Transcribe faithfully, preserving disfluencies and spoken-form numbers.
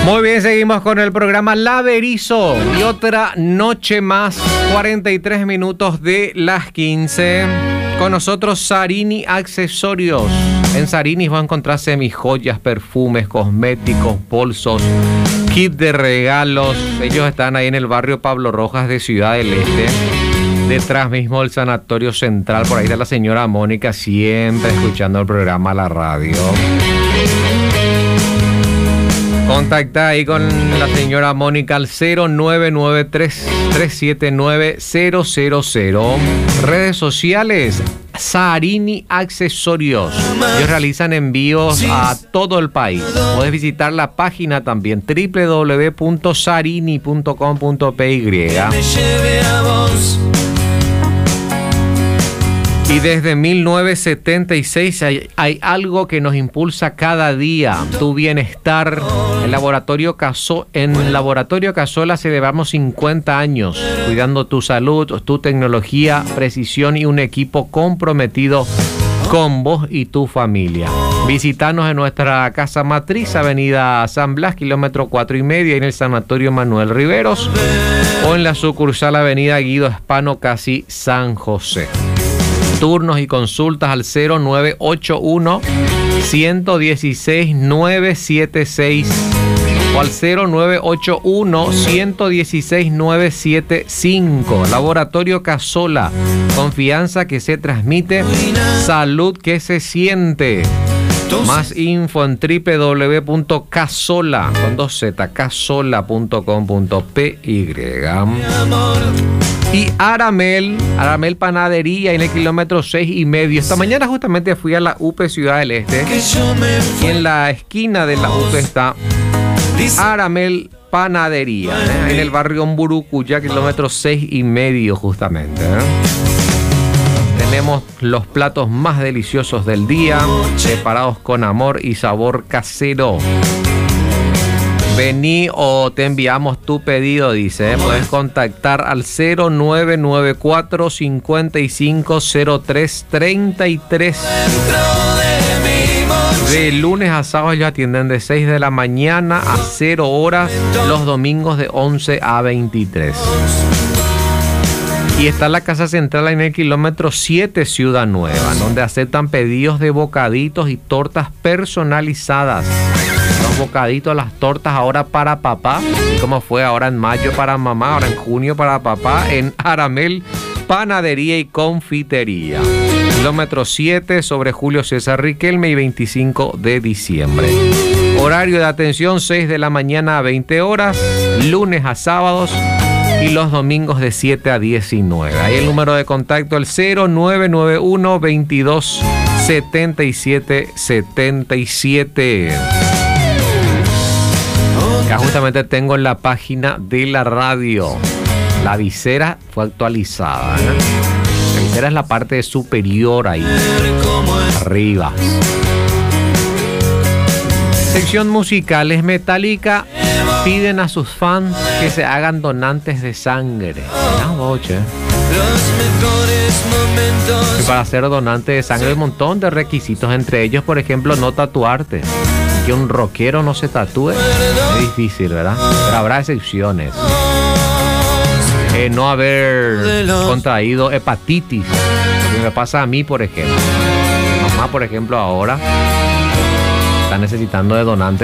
Muy bien, seguimos con el programa La Berizo y otra noche más, cuarenta y tres minutos de las quince. Con nosotros Sarini Accesorios. En Sarini va a encontrar semijoyas, perfumes, cosméticos, bolsos, kit de regalos. Ellos están ahí en el barrio Pablo Rojas de Ciudad del Este, detrás mismo del Sanatorio Central. Por ahí está la señora Mónica, siempre escuchando el programa La Radio. Contacta ahí con la señora Mónica al cero nueve nueve tres, tres siete nueve, cero cero cero. Redes sociales, Sarini Accesorios. Ellos realizan envíos a todo el país. Puedes visitar la página también, doble u doble u doble u punto sarini punto com punto p y. Y desde mil novecientos setenta y seis hay, hay algo que nos impulsa cada día, tu bienestar. El laboratorio Caso, en Laboratorio Casola celebramos cincuenta años, cuidando tu salud, tu tecnología, precisión y un equipo comprometido con vos y tu familia. Visítanos en nuestra casa matriz, avenida San Blas, kilómetro cuatro y medio, en el Sanatorio Manuel Riveros, o en la sucursal avenida Guido Hispano, casi San José. Turnos y consultas al cero nueve ocho uno, uno uno seis, nueve siete seis o al cero nueve ocho uno, uno uno seis, nueve siete cinco. Laboratorio Casola, confianza que se transmite, salud que se siente. Más info en doble u doble u doble u punto casola con dos z, casola punto com punto p y. Y Aramel, Aramel Panadería en el kilómetro seis y medio. Esta mañana justamente fui a la U P E Ciudad del Este. Y en la esquina de la U P E está Aramel Panadería, ¿eh? En el barrio Mburucuyá, kilómetro seis y medio justamente, ¿eh? Tenemos los platos más deliciosos del día, preparados con amor y sabor casero. Vení o te enviamos tu pedido, dice. ¿eh? Puedes contactar al cero nueve nueve cuatro, cinco cinco, cero tres, tres tres. De lunes a sábado ellos atienden de seis de la mañana a cero horas, los domingos de once a veintitrés. Y está la casa central en el kilómetro siete, Ciudad Nueva, donde aceptan pedidos de bocaditos y tortas personalizadas. Los bocaditos, las tortas ahora para papá, y como fue ahora en mayo para mamá, ahora en junio para papá, en Aramel Panadería y Confitería. Kilómetro siete sobre Julio César Riquelme y veinticinco de diciembre. Horario de atención seis de la mañana a veinte horas, lunes a sábados y los domingos de siete a diecinueve. Ahí el número de contacto, el cero nueve nueve uno, veintidós, setenta y siete, setenta y siete. Ya justamente tengo en la página de la radio. La visera fue actualizada, ¿eh? La visera es la parte superior ahí, arriba. Sección musicales. Metallica piden a sus fans que se hagan donantes de sangre. Ah, boche. Y para ser donante de sangre hay un montón de requisitos, entre ellos, por ejemplo, no tatuarte. Que un rockero no se tatúe es difícil, ¿verdad? Pero habrá excepciones. Eh, no haber contraído hepatitis, lo que me pasa a mí, por ejemplo. Mi mamá, por ejemplo, ahora está necesitando de donantes